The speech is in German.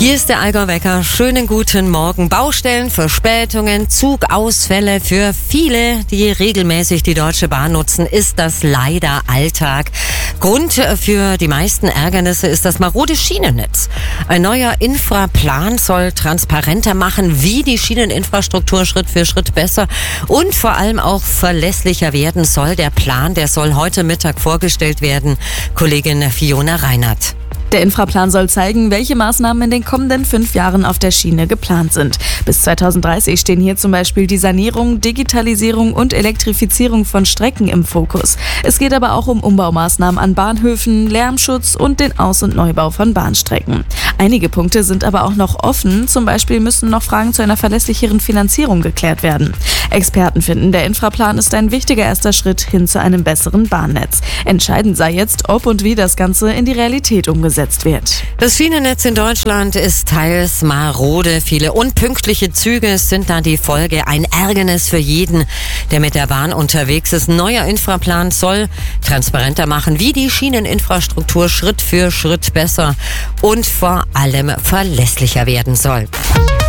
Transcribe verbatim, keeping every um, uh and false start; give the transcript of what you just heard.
Hier ist der Allgäu-Wecker. Schönen guten Morgen. Baustellen, Verspätungen, Zugausfälle für viele, die regelmäßig die Deutsche Bahn nutzen, ist das leider Alltag. Grund für die meisten Ärgernisse ist das marode Schienennetz. Ein neuer Infraplan soll transparenter machen, wie die Schieneninfrastruktur Schritt für Schritt besser und vor allem auch verlässlicher werden soll. Der Plan, der soll heute Mittag vorgestellt werden. Kollegin Fiona Reinhardt. Der Infraplan soll zeigen, welche Maßnahmen in den kommenden fünf Jahren auf der Schiene geplant sind. Bis zweitausenddreißig stehen hier zum Beispiel die Sanierung, Digitalisierung und Elektrifizierung von Strecken im Fokus. Es geht aber auch um Umbaumaßnahmen an Bahnhöfen, Lärmschutz und den Aus- und Neubau von Bahnstrecken. Einige Punkte sind aber auch noch offen. Zum Beispiel müssen noch Fragen zu einer verlässlicheren Finanzierung geklärt werden. Experten finden, der Infraplan ist ein wichtiger erster Schritt hin zu einem besseren Bahnnetz. Entscheidend sei jetzt, ob und wie das Ganze in die Realität umgesetzt wird. Das Schienennetz in Deutschland ist teils marode. Viele unpünktliche Züge sind da die Folge. Ein Ärgernis für jeden, der mit der Bahn unterwegs ist. Ein neuer Infraplan soll transparenter machen, wie die Schieneninfrastruktur Schritt für Schritt besser und vor allem verlässlicher werden soll.